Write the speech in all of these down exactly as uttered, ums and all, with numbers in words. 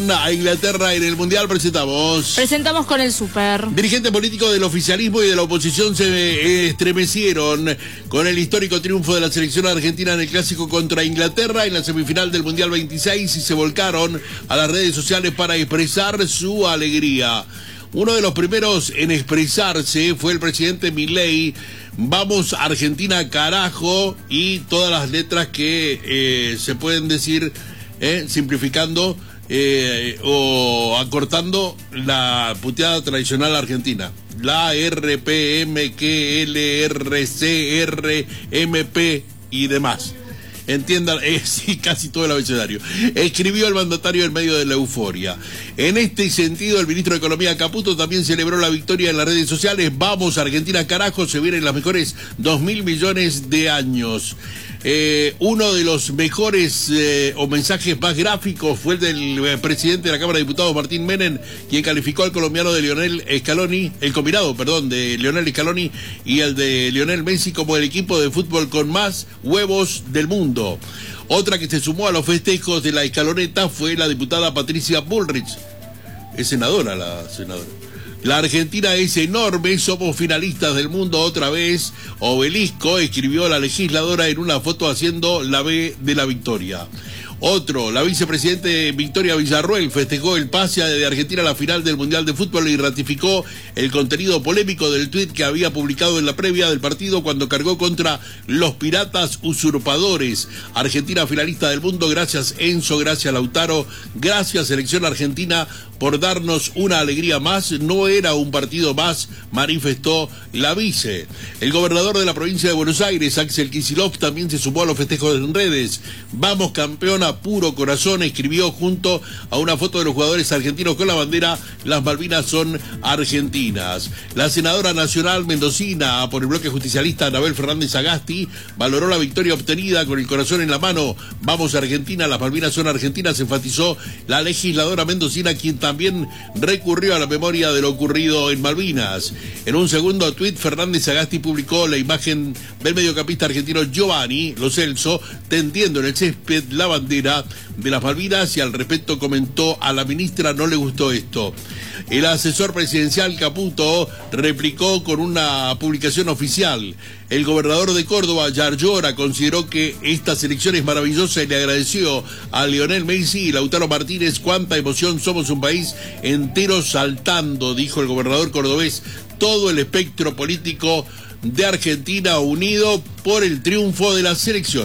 A Inglaterra en el Mundial presentamos. Presentamos con el Super. Dirigentes políticos del oficialismo y de la oposición se estremecieron con el histórico triunfo de la selección argentina en el clásico contra Inglaterra en la semifinal del Mundial veintiséis y se volcaron a las redes sociales para expresar su alegría. Uno de los primeros en expresarse fue el presidente Milei. Vamos Argentina carajo, y todas las letras que eh, se pueden decir eh, simplificando Eh, o acortando la puteada tradicional argentina. La R, P, M, Q, L, R, C, R, M, P y demás. Entiendan, eh, sí, casi todo el abecedario. Escribió el mandatario en medio de la euforia. En este sentido, el ministro de Economía, Caputo, también celebró la victoria en las redes sociales. Vamos, Argentina, carajo, se vienen las mejores dos mil millones de años. Eh, uno de los mejores eh, o mensajes más gráficos fue el del eh, presidente de la Cámara de Diputados, Martín Menem, quien calificó al colombiano de Lionel Scaloni, el combinado, perdón, de Lionel Scaloni y el de Lionel Messi como el equipo de fútbol con más huevos del mundo. Otra que se sumó a los festejos de la escaloneta fue la diputada Patricia Bullrich. Es senadora la senadora. La Argentina es enorme, somos finalistas del mundo otra vez. Obelisco, escribió la legisladora en una foto haciendo la B de la victoria. Otro, la vicepresidente Victoria Villarruel festejó el pase de Argentina a la final del Mundial de Fútbol y ratificó el contenido polémico del tuit que había publicado en la previa del partido cuando cargó contra los piratas usurpadores. Argentina finalista del mundo, gracias Enzo, gracias Lautaro, gracias Selección Argentina por darnos una alegría más. No era un partido más, manifestó la vice. El gobernador de la provincia de Buenos Aires, Axel Kicillof, también se sumó a los festejos en redes. Vamos campeona, puro corazón, escribió junto a una foto de los jugadores argentinos con la bandera Las Malvinas son argentinas. La senadora nacional mendocina por el bloque justicialista Anabel Fernández Agasti valoró la victoria obtenida con el corazón en la mano. Vamos Argentina, Las Malvinas son argentinas, enfatizó la legisladora mendocina, quien también recurrió a la memoria de lo ocurrido en Malvinas. En un segundo tuit, Fernández Agasti publicó la imagen del mediocampista argentino Giovanni Lo Celso tendiendo en el césped la bandera de las Malvinas, y al respecto comentó: a la ministra no le gustó esto. El asesor presidencial Caputo replicó con una publicación oficial. El gobernador de Córdoba, Yarlora, consideró que esta selección es maravillosa y le agradeció a Lionel Messi y Lautaro Martínez. Cuánta emoción, somos un país entero saltando, dijo el gobernador cordobés. Todo el espectro político de Argentina unido por el triunfo de la selección.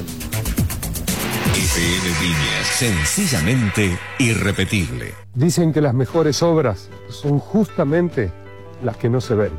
F M Viña, sencillamente irrepetible. Dicen que las mejores obras son justamente las que no se ven.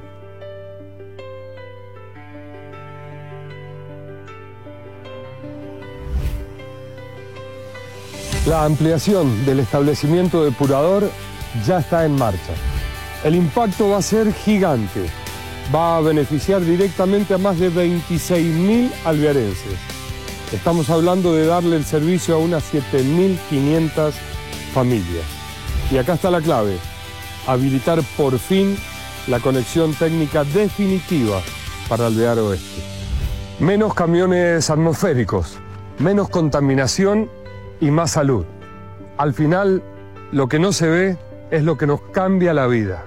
La ampliación del establecimiento depurador ya está en marcha. El impacto va a ser gigante. Va a beneficiar directamente a más de veintiséis mil alvearenses. Estamos hablando de darle el servicio a unas siete mil quinientas familias. Y acá está la clave: habilitar por fin la conexión técnica definitiva para Alvear Oeste. Menos camiones atmosféricos, menos contaminación y más salud. Al final, lo que no se ve es lo que nos cambia la vida.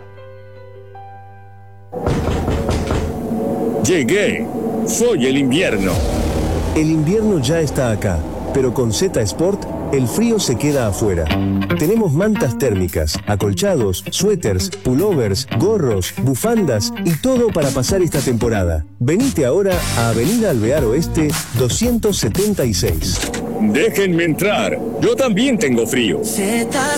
Llegué. Soy el invierno. El invierno ya está acá, pero con Z Sport el frío se queda afuera. Tenemos mantas térmicas, acolchados, suéteres, pullovers, gorros, bufandas y todo para pasar esta temporada. Venite ahora a Avenida Alvear Oeste doscientos setenta y seis. Déjenme entrar, yo también tengo frío. Z